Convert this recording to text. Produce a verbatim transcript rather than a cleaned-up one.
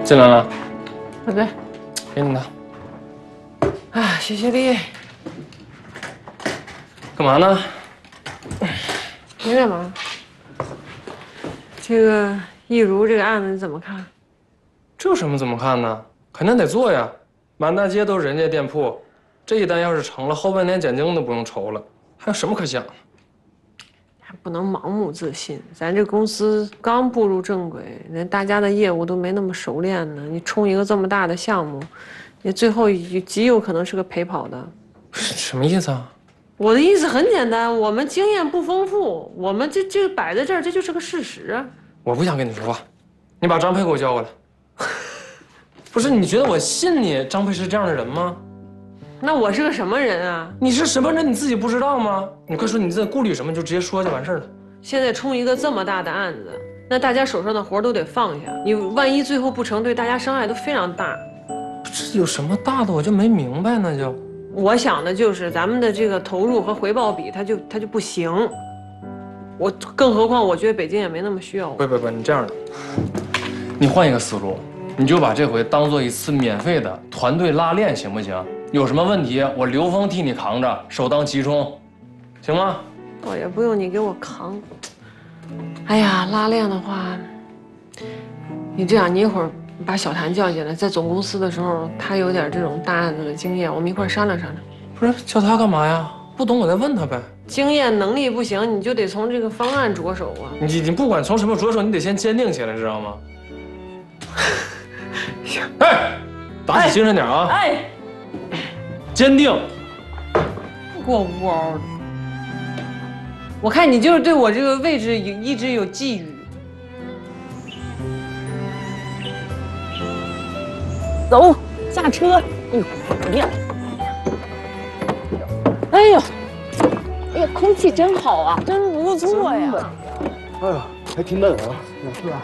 进来了。 啊，对， 给你的。 啊，谢谢你。 干嘛呢？ 你干嘛？这个易如这个案子你怎么看？ 这有什么怎么看呢？肯定得做呀，满大街都是人家店铺，这一单要是成了，后半年检经都不用愁了，还有什么可想的？ 还不能盲目自信。咱这公司刚步入正轨，连大家的业务都没那么熟练呢。你冲一个这么大的项目，你最后极有可能是个陪跑的。 什么意思啊？ 我的意思很简单，我们经验不丰富，我们这这摆在这儿，这就是个事实啊。 我不想跟你说话，你把张佩给我叫过来。不是，你觉得我信你张佩是这样的人吗？ 那我是个什么人啊？ 你是什么人你自己不知道吗？你快说你在顾虑什么，就直接说就完事儿了。 现在冲一个这么大的案子，那大家手上的活都得放下，你万一最后不成，对大家伤害都非常大。 这有什么大的，我就没明白，那就。 我想的就是咱们的这个投入和回报比，它就它就不行。我更何况，我觉得北京也没那么需要我。 不不不，你这样的，你换一个思路，你就把这回当做一次免费的团队拉练，行不行？有什么问题，我刘峰替你扛着，首当其冲，行吗？ 倒也不用你给我扛。哎呀，拉练的话，你这样，你一会儿把小谭叫进来，在总公司的时候，他有点这种大案子的经验，我们一块商量商量。 不是叫他干嘛呀？不懂我再问他呗。 经验能力不行，你就得从这个方案着手啊。 你你不管从什么着手，你得先坚定起来，知道吗？行，哎，打起精神点啊！ 哎， 坚定。 给我呜嗷的。我看你就是对我这个位置有一直有觊觎。 走，下车。哎呦，怎么样？哎呦，哎呀，空气真好啊，真不错呀。 哎呀，还挺冷啊。是啊。